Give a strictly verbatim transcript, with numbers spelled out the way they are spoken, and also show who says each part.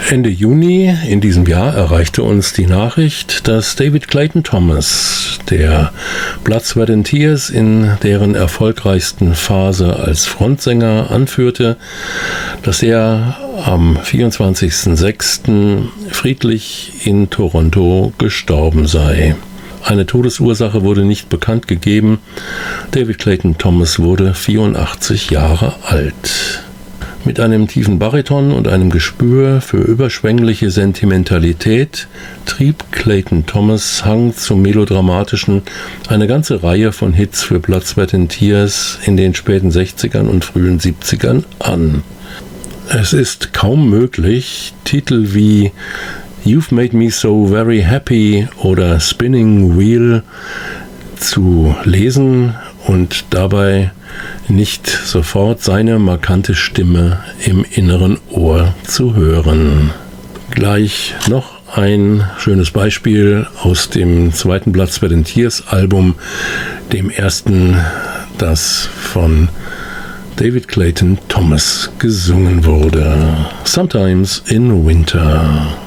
Speaker 1: Ende Juni in diesem Jahr erreichte uns die Nachricht, dass David Clayton Thomas, der Blood, Sweat and Tears in deren erfolgreichsten Phase als Frontsänger anführte, dass er am vierundzwanzigsten sechsten friedlich in Toronto gestorben sei. Eine Todesursache wurde nicht bekannt gegeben. David Clayton Thomas wurde vierundachtzig Jahre alt. Mit einem tiefen Bariton und einem Gespür für überschwängliche Sentimentalität trieb Clayton Thomas Hang zum Melodramatischen eine ganze Reihe von Hits für Blood, Sweat and Tears in den späten sechzigern und frühen siebzigern an. Es ist kaum möglich, Titel wie You've Made Me So Very Happy oder Spinning Wheel zu lesen und dabei nicht sofort seine markante Stimme im inneren Ohr zu hören. Gleich noch ein schönes Beispiel aus dem zweiten Blood, Sweat and Tears Album, dem ersten, das von David Clayton Thomas gesungen wurde. Sometimes in Winter.